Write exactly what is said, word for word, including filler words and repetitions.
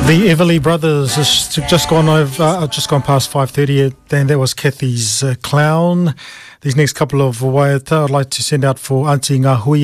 The Everly Brothers has just gone over, uh, just gone past five thirty. Then there was Kathy's uh, Clown. These next couple of waiata I'd like to send out for Auntie Ngahui